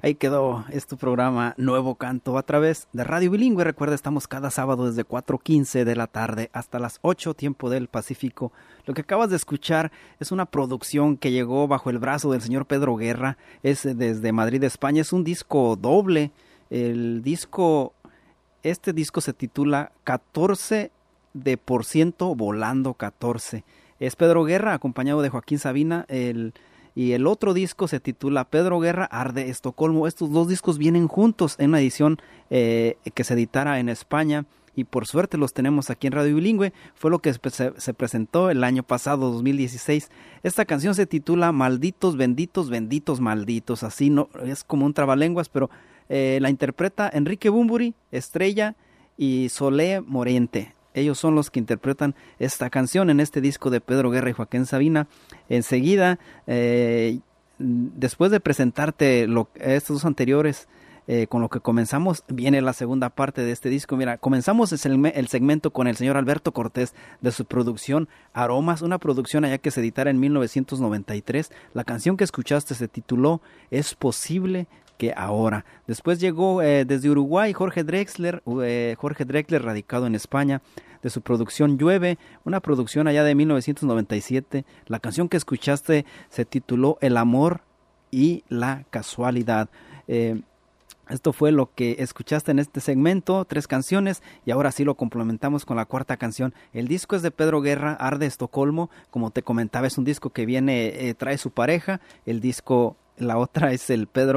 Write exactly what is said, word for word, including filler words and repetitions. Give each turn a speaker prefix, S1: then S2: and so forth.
S1: Ahí quedó, es tu programa Nuevo Canto a través de Radio Bilingüe. Recuerda, estamos cada sábado desde cuatro quince de la tarde hasta las ocho, tiempo del Pacífico. Lo que acabas de escuchar es una producción que llegó bajo el brazo del señor Pedro Guerra, es desde Madrid, España. Es un disco doble. El disco, este disco se titula catorce de por ciento volando catorce. Es Pedro Guerra acompañado de Joaquín Sabina. El Y el otro disco se titula Pedro Guerra Arde Estocolmo. Estos dos discos vienen juntos en una edición eh, que se editara en España, y por suerte los tenemos aquí en Radio Bilingüe. Fue lo que se, se presentó el año pasado, dos mil dieciséis. Esta canción se titula Malditos, benditos, benditos, malditos. Así no es como un trabalenguas, pero eh, la interpreta Enrique Bunbury, Estrella y Solé Morente. Ellos son los que interpretan esta canción en este disco de Pedro Guerra y Joaquín Sabina. Enseguida, eh, después de presentarte lo, estos dos anteriores, eh, con lo que comenzamos, viene la segunda parte de este disco. Mira, comenzamos el, el segmento con el señor Alberto Cortés de su producción Aromas, una producción allá que se editara en mil novecientos noventa y tres. La canción que escuchaste se tituló Es posible que ahora. Después llegó eh, desde Uruguay Jorge Drexler, eh, Jorge Drexler radicado en España, de su producción Llueve, una producción allá de mil novecientos noventa y siete. La canción que escuchaste se tituló El amor y la casualidad. Eh, esto fue lo que escuchaste en este segmento, tres canciones, y ahora sí lo complementamos con la cuarta canción. El disco es de Pedro Guerra, Arde Estocolmo. Como te comentaba, es un disco que viene, eh, trae su pareja. El disco, la otra es el Pedro